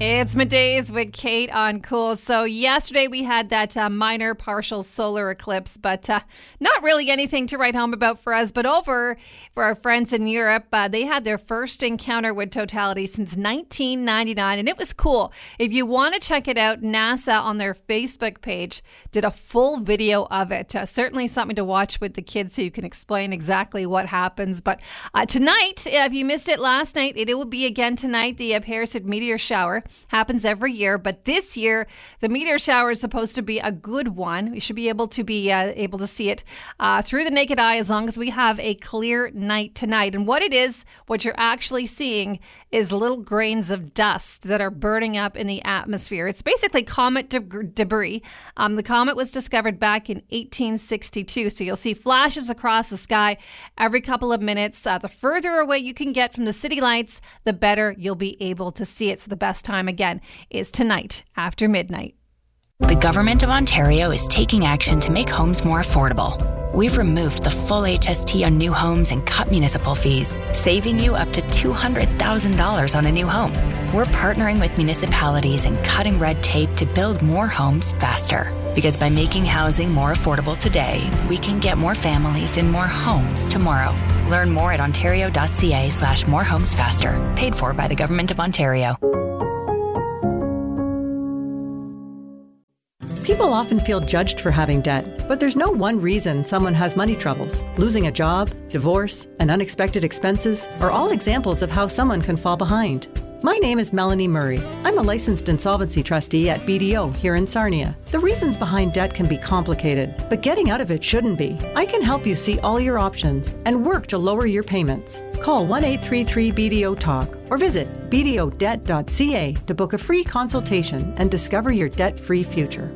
It's Middays with Kate on Cool. So yesterday we had that minor partial solar eclipse, but not really anything to write home about for us. But over for our friends in Europe, they had their first encounter with totality since 1999, and it was cool. If you want to check it out, NASA on their Facebook page did a full video of it. Certainly something to watch with the kids so you can explain exactly what happens. But tonight, if you missed it last night, it will be again tonight. The Perseid meteor shower happens every year, but this year the meteor shower is supposed to be a good one. We should be able to see it through the naked eye as long as we have a clear night tonight. And what you're actually seeing is little grains of dust that are burning up in the atmosphere. It's basically comet debris. The comet was discovered back in 1862, so you'll see flashes across the sky every couple of minutes. The further away you can get from the city lights, the better you'll be able to see it. So the best time, again, is tonight after midnight. The Government of Ontario is taking action to make homes more affordable. We've removed the full HST on new homes and cut municipal fees, saving you up to $200,000 on a new home. We're partnering with municipalities and cutting red tape to build more homes faster. Because by making housing more affordable today, we can get more families in more homes tomorrow. Learn more at ontario.ca/morehomesfaster. Paid for by the Government of Ontario. People often feel judged for having debt, but there's no one reason someone has money troubles. Losing a job, divorce, and unexpected expenses are all examples of how someone can fall behind. My name is Melanie Murray. I'm a licensed insolvency trustee at BDO here in Sarnia. The reasons behind debt can be complicated, but getting out of it shouldn't be. I can help you see all your options and work to lower your payments. Call 1-833-BDO-TALK or visit bdodebt.ca to book a free consultation and discover your debt-free future.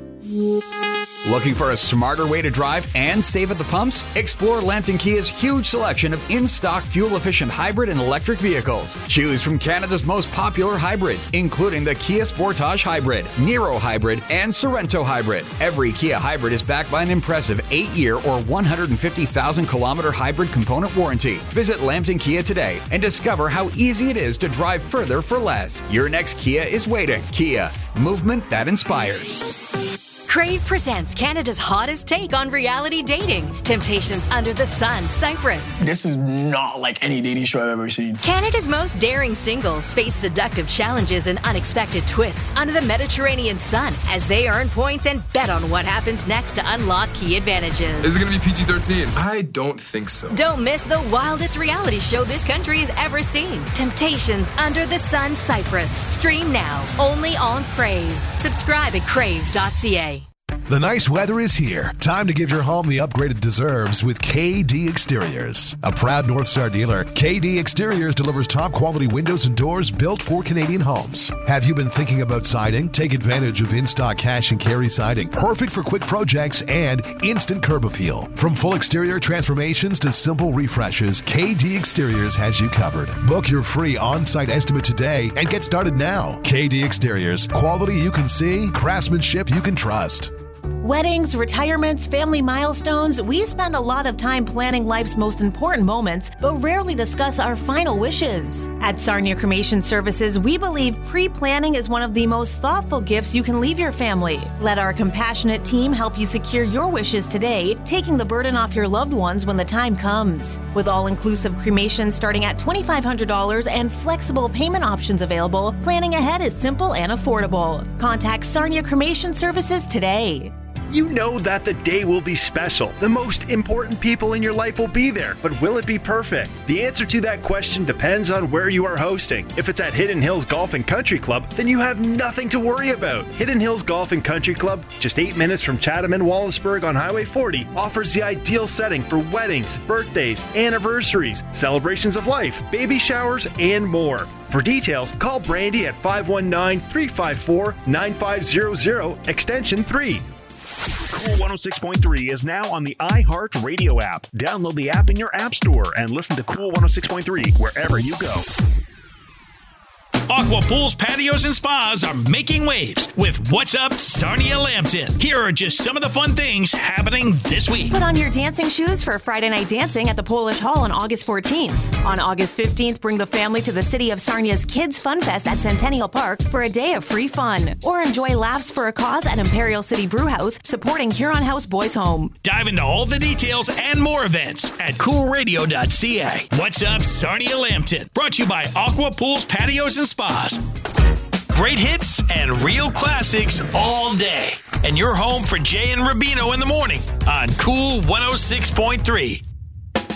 Looking for a smarter way to drive and save at the pumps? Explore Lambton Kia's huge selection of in-stock fuel-efficient hybrid and electric vehicles. Choose from Canada's most popular hybrids, including the Kia Sportage Hybrid, Niro Hybrid, and Sorento Hybrid. Every Kia hybrid is backed by an impressive 8-year or 150,000-kilometer hybrid component warranty. Visit Lambton Kia today and discover how easy it is to drive further for less. Your next Kia is waiting. Kia, movement that inspires. Crave presents Canada's hottest take on reality dating. Temptations Under the Sun, Cyprus. This is not like any dating show I've ever seen. Canada's most daring singles face seductive challenges and unexpected twists under the Mediterranean sun as they earn points and bet on what happens next to unlock key advantages. Is it going to be PG-13? I don't think so. Don't miss the wildest reality show this country has ever seen. Temptations Under the Sun, Cyprus. Stream now, only on Crave. Subscribe at crave.ca. The nice weather is here. Time to give your home the upgrade it deserves with KD Exteriors. A proud North Star dealer, KD Exteriors delivers top quality windows and doors built for Canadian homes. Have you been thinking about siding? Take advantage of in-stock cash and carry siding. Perfect for quick projects and instant curb appeal. From full exterior transformations to simple refreshes, KD Exteriors has you covered. Book your free on-site estimate today and get started now. KD Exteriors. Quality you can see, craftsmanship you can trust. Weddings, retirements, family milestones, we spend a lot of time planning life's most important moments, but rarely discuss our final wishes. At Sarnia Cremation Services, we believe pre-planning is one of the most thoughtful gifts you can leave your family. Let our compassionate team help you secure your wishes today, taking the burden off your loved ones when the time comes. With all-inclusive cremation starting at $2,500 and flexible payment options available, planning ahead is simple and affordable. Contact Sarnia Cremation Services today. You know that the day will be special. The most important people in your life will be there, but will it be perfect? The answer to that question depends on where you are hosting. If it's at Hidden Hills Golf and Country Club, then you have nothing to worry about. Hidden Hills Golf and Country Club, just 8 minutes from Chatham and Wallaceburg on Highway 40, offers the ideal setting for weddings, birthdays, anniversaries, celebrations of life, baby showers, and more. For details, call Brandy at 519-354-9500, extension 3. Cool 106.3 is now on the iHeartRadio app. Download the app in your app store and listen to Cool 106.3 wherever you go. Aqua Pools, Patios, and Spas are making waves with What's Up, Sarnia Lambton. Here are just some of the fun things happening this week. Put on your dancing shoes for Friday night dancing at the Polish Hall on August 14th. On August 15th, bring the family to the City of Sarnia's Kids Fun Fest at Centennial Park for a day of free fun. Or enjoy Laughs for a Cause at Imperial City Brewhouse, supporting Huron House Boys Home. Dive into all the details and more events at coolradio.ca. What's Up, Sarnia Lambton. Brought to you by Aqua Pools, Patios, and Spas. Great hits and real classics all day. And you're home for Jay and Rubino in the morning on Cool 106.3.